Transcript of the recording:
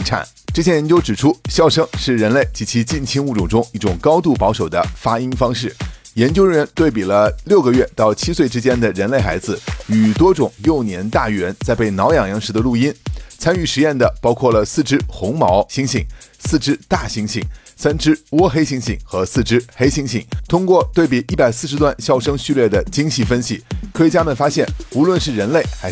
产。这项研究指出，笑声是人类及其近亲物种中一种高度保守的发音方式。研究人员对比了6个月到7岁之间的人类孩子与多种幼年大猿在被挠痒痒时的录音。参与实验的包括了4只红毛猩猩、4只大猩猩、3只倭黑猩猩和4只黑猩猩。通过对比140段笑声序列的精细分析，科学家们发现，无论是人类还